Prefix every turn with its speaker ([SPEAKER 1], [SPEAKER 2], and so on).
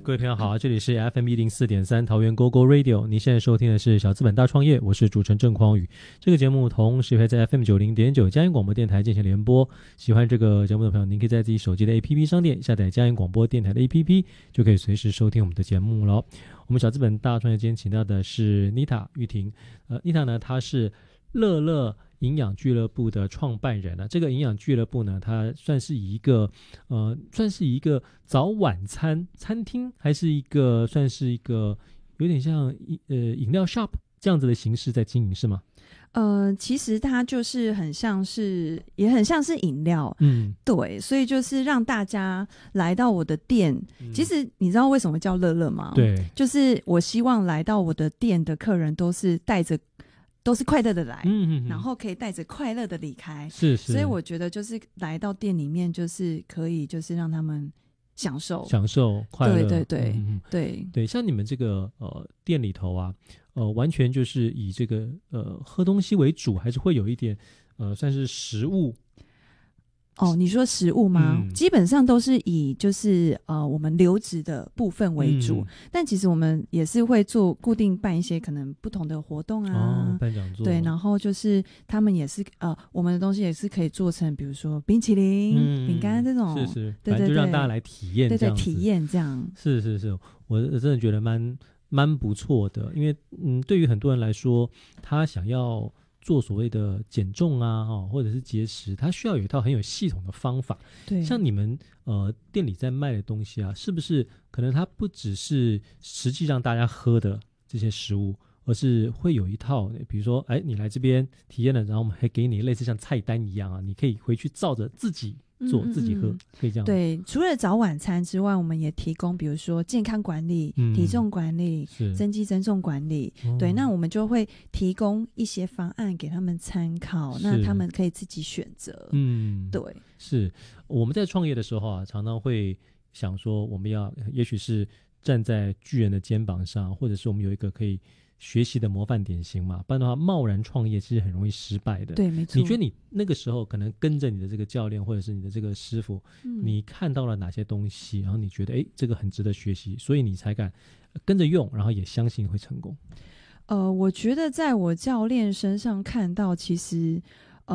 [SPEAKER 1] 各位朋友好，这里是 FM104.3 桃园 GoGo Radio， 你现在收听的是小资本大创业，我是主持人郑匡宇。这个节目同时会在 FM90.9 嘉义广播电台进行联播。喜欢这个节目的朋友，您可以在自己手机的 APP 商店下载嘉义广播电台的 APP， 就可以随时收听我们的节目了。我们小资本大创业今天请到的是 Nita 玉婷，Nita 呢，她是乐乐营养俱乐部的创办人这个营养俱乐部呢，它算是一个早晚餐餐厅，还是算是一个有点像饮料 shop 这样子的形式在经营，是吗？
[SPEAKER 2] 其实它就是也很像是饮料，对，所以就是让大家来到我的店。其实你知道为什么叫乐乐吗？
[SPEAKER 1] 对，
[SPEAKER 2] 就是我希望来到我的店的客人都是快乐的来，然后可以带着快乐的离开，
[SPEAKER 1] 是，
[SPEAKER 2] 所以我觉得就是来到店里面就是可以就是让他们享受快乐，对，
[SPEAKER 1] 像你们这个店里头啊，完全就是以这个喝东西为主，还是会有一点算是食物？
[SPEAKER 2] 哦，你说食物吗？基本上都是以就是我们流质的部分为主，但其实我们也是会固定办一些可能不同的活动啊，
[SPEAKER 1] 办讲座，
[SPEAKER 2] 对，然后就是他们也是我们的东西也是可以做成，比如说冰淇淋、饼干这种，
[SPEAKER 1] 是，
[SPEAKER 2] 对，
[SPEAKER 1] 就让大家来体验，
[SPEAKER 2] 对，体验这样，
[SPEAKER 1] 是，我真的觉得蛮不错的，因为对于很多人来说，他想要做所谓的减重或者是节食，它需要有一套很有系统的方法。
[SPEAKER 2] 对，
[SPEAKER 1] 像你们店里在卖的东西啊，是不是可能它不只是实际让大家喝的这些食物，而是会有一套，比如说你来这边体验了，然后我们还给你类似像菜单一样你可以回去照着自己做，自己喝，可以这样。
[SPEAKER 2] 对，除了早晚餐之外，我们也提供比如说健康管理、体重管理、增肌增重管理，对，那我们就会提供一些方案给他们参考，那他们可以自己选择。对，
[SPEAKER 1] 是我们在创业的时候常常会想说，我们也许是站在巨人的肩膀上，或者是我们有一个可以学习的模范典型嘛，不然的话贸然创业其实很容易失败的。
[SPEAKER 2] 对，没错。
[SPEAKER 1] 你觉得你那个时候可能跟着你的这个教练或者是你的这个师傅，你看到了哪些东西，然后你觉得这个很值得学习，所以你才敢跟着用，然后也相信会成功？
[SPEAKER 2] 我觉得在我教练身上看到，其实